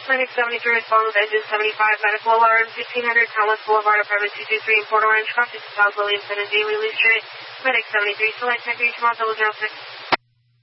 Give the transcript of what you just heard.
Clinic 73 respond with engine 75, medical alarm, 1500 Thomas Boulevard, apartment 223 in Port Orange, Coffee South Williamson and J. Wheeler Street. Medic 73, select tech reach, 006.